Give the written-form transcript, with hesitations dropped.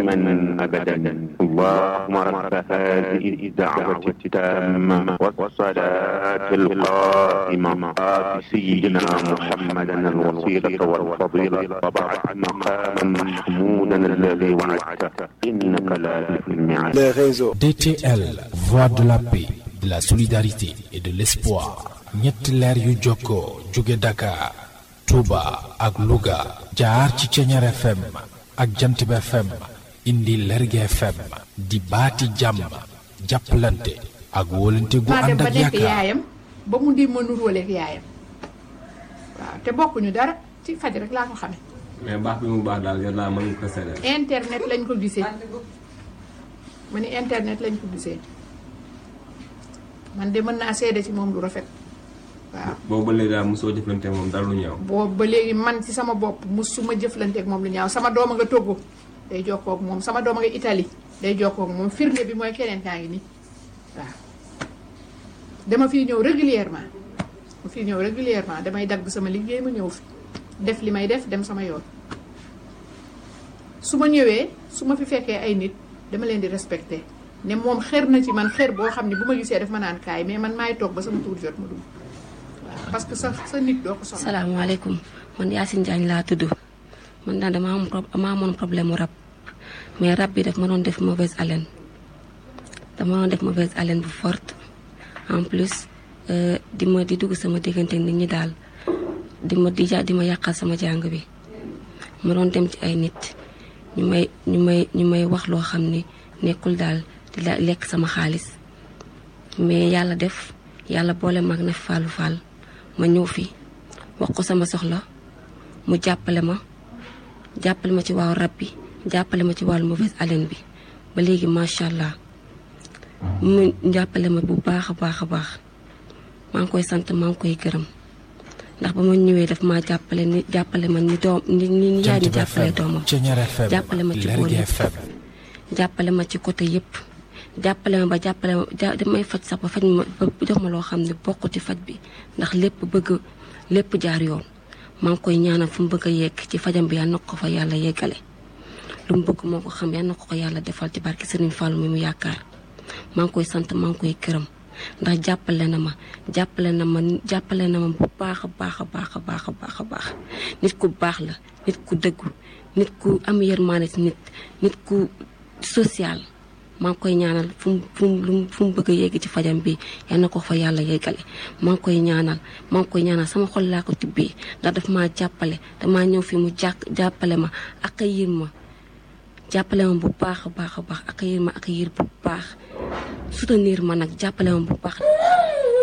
دائما أبدا اللهم رب هذه الدعوة التامة والصلاة القائمة آت سيدنا محمدا الوسيلة والفضيلة وبعث مقاما محمودا الذي وعدته إنك لا تخلف الميعاد. Les réseaux DTL, voix de la paix, de la solidarité et de l'espoir. ñetti leer yu jokkoo jóge Dakar, Touba ak Louga jaar ci Ceñeer FM ak Jantib FM indi Lergui FM di baati jàmm jàppalante ak wóolante gu ànd ak yaakaar yaayam ba mu di mënu róoleeg yaayam waaw te bokkuñu dara ci faj rek laa ko xame mais baax bi mu baax daal yow laa mën ko seedeel. internet lañ ko gisee ma ni internet lañ ko gisee man de mën naa seede ci moom lu rafet waaw. boobu ba léegi daal mosoo jëflante moom dara lu ñaaw. boobu ba léegi man ci sama bopp mosuma jëflanteeg moom lu ñaaw sama doom a nga Togo day jokkoo ak moom sama doom a nga Italie day jokkoo ak moom firnde bi mooy keneen kaa ngi nii waaw. dama fiy ñëw régulièrement damay dagg sama liggéey ma ñëw fi def li may def dem sama yoon su ma ñëwee su ma fi fekkee ay nit dama leen di respecté ne moom xër na ci man xër boo xam ne bu ma gisee daf ma naan kaay mais man maay toog ba sama tuur jot ma dugg waaw parce que sa nit doo ko soxla. salaamaaleykum man Yacine Diagne laa tudd man daal dama amoon problème mu rab mais rab bi daf ma doon def mauvaise haleine bu forte en plus di dugg sama diggante nit ñi daal di ma yàqal sama jàng bi ma doon dem ci ay nit ñu may wax loo xam ni nekkul daal di lekk sama xaalis mais yàlla boole mag na Fallou Fall ma ñëw fi wax ko sama soxla mu jàppale ma ci wàllu rab bi jàppale ma ci wàllu mauvaise haleine bi ba léegi macha allah mu jàppale ma bu baax a baax a baax maa ngi koy sant maa ngi koy gërëm ndax ba ma ñëwee daf maa jàppale ma ni doom ni yaay ni jàppale doomam jàppale ma ci bool yëpp jàppale ma ci côté yëpp jàppale ma damay faj sax ba faj ma ba jox ma loo xam ne bokk ci faj bi ndax lépp jaar yoon maa ngi koy ñaanal fu mu bëgg a yegg ci fajam bi yal na ko fa yàlla yeggale lu mu bëgg moo ko xam yal na ko yàlla defal ci barke Serigne Fallou mi mu yaakaar maa ngi koy sant maa ngi koy gërëm ndax jàppale na ma bu baax a baax nit ku baax la nit ku dëggu nit ku am yërmaane ci nit ku social maa ngi koy ñaanal fu mu bëgg a yegg ci fajam bi yal na ko fa yàlla yeggale maa ngi koy ñaanal sama xol laa ko tibbee ndax daf maa jàppale damaa ñëw fi mu jàppale ma accueillir ma bu baax a baax accueillir bu baax soutenir ma nag jàppale ma bu baax